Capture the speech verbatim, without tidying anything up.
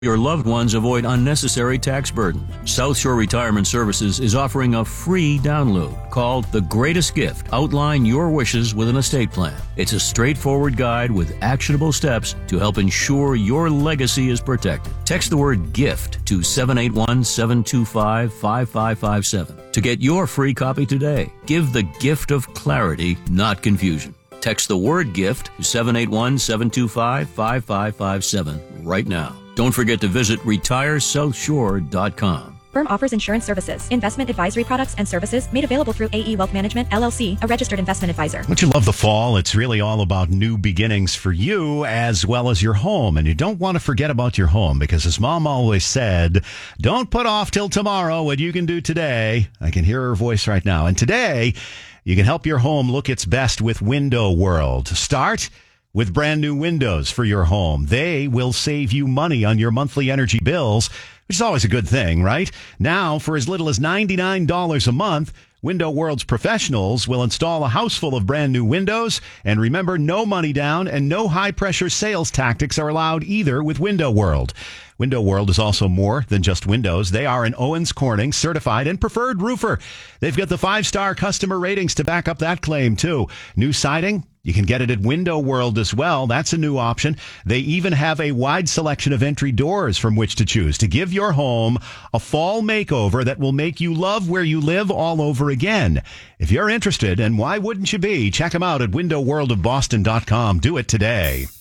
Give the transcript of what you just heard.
Your loved ones avoid unnecessary tax burden. South Shore Retirement Services is offering a free download called The Greatest Gift. Outline your wishes with an estate plan. It's a straightforward guide with actionable steps to help ensure your legacy is protected. Text the word GIFT to seven eight one, seven two five, five five five seven to get your free copy today. Give the gift of clarity, not confusion. Text the word GIFT to seven eight one, seven two five, five five five seven right now. Don't forget to visit retire south shore dot com. Firm offers insurance services, investment advisory products and services made available through A E Wealth Management, L L C, a registered investment advisor. Don't you love the fall? It's really all about new beginnings for you as well as your home. And you don't want to forget about your home because, as Mom always said, don't put off till tomorrow what you can do today. I can hear her voice right now. And today, you can help your home look its best with Window World. Start with brand new windows for your home. They will save you money on your monthly energy bills, which is always a good thing, right? Now, for as little as ninety-nine dollars a month, Window World's professionals will install a house full of brand new windows. And remember, no money down and no high-pressure sales tactics are allowed either with Window World. Window World is also more than just windows. They are an Owens Corning certified and preferred roofer. They've got the five-star customer ratings to back up that claim, too. New siding? You can get it at Window World as well. That's a new option. They even have a wide selection of entry doors from which to choose to give your home a fall makeover that will make you love where you live all over again. If you're interested, and why wouldn't you be, check them out at window world of boston dot com. Do it today.